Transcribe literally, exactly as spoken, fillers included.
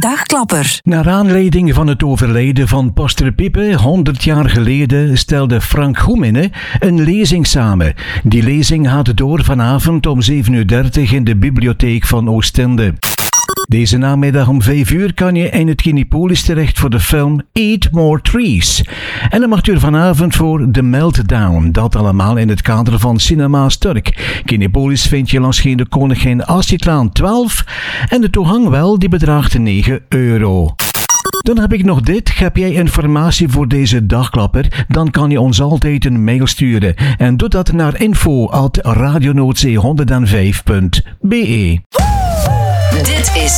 dagklapper. Naar aanleiding van het overlijden van Pastor Pippe honderd jaar geleden stelde Frank Goemene een lezing samen. Die lezing gaat door vanavond om zeven uur dertig in de bibliotheek van Oostende. Deze namiddag om vijf uur kan je in het Kinepolis terecht voor de film Eat More Trees. En dan mag u er vanavond voor The Meltdown. Dat allemaal in het kader van Cinema Sturk. Kinepolis vind je langs de Koningin Astridlaan twaalf en de toegang wel, die bedraagt negen euro. Dan heb ik nog dit. Heb jij informatie voor deze dagklapper? Dan kan je ons altijd een mail sturen. En doe dat naar info at radionoordzee honderdvijf punt be. Dit is